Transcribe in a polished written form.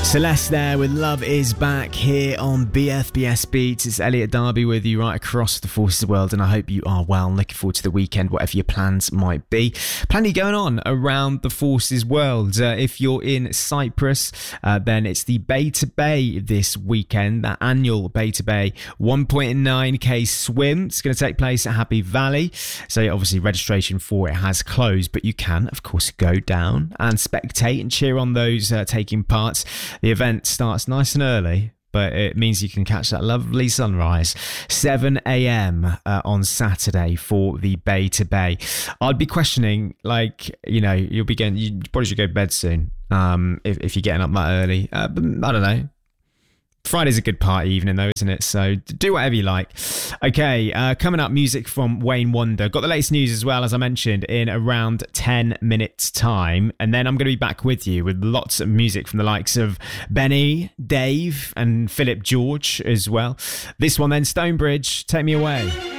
Celeste there with Love Is Back here on BFBS Beats. It's Elliot Darby with you right across the Forces world, and I hope you are well. Looking forward to the weekend, whatever your plans might be. Plenty going on around the Forces world. If you're in Cyprus, then it's the Bay to Bay this weekend, that annual Bay to Bay 1.9k swim. It's going to take place at Happy Valley. So obviously registration for it has closed, but you can, of course, go down and spectate and cheer on those taking part. The event starts nice and early, but it means you can catch that lovely sunrise, 7 a.m. On Saturday for the Bay to Bay. I'd be questioning, you probably should go to bed soon if you're getting up that early. But I don't know. Friday's a good party evening though, isn't it? So do whatever you like. Okay, coming up, music from Wayne Wonder. Got the latest news as well, as I mentioned, in around 10 minutes time. And then I'm going to be back with you with lots of music from the likes of Benny, Dave and Philip George as well. This one then, Stonebridge, Take Me Away.